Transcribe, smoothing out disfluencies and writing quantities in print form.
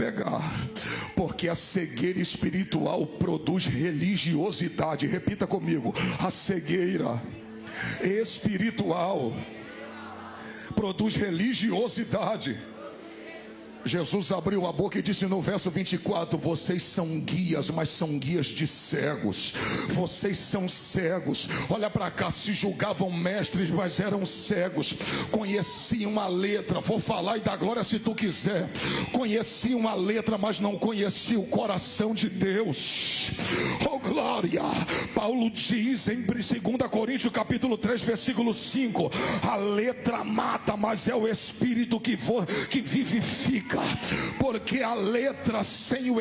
pegar, porque a cegueira espiritual produz religiosidade. Repita comigo: a cegueira espiritual produz religiosidade. Jesus abriu a boca e disse no verso 24: vocês são guias, mas são guias de cegos. Vocês são cegos. Olha para cá, se julgavam mestres, mas eram cegos. Conheciam a letra, vou falar e dar glória se tu quiser. Conheciam a letra, mas não conheciam o coração de Deus. Oh glória! Paulo diz em 2 Coríntios capítulo 3 versículo 5: a letra mata, mas é o Espírito que vivifica. Porque a letra sem o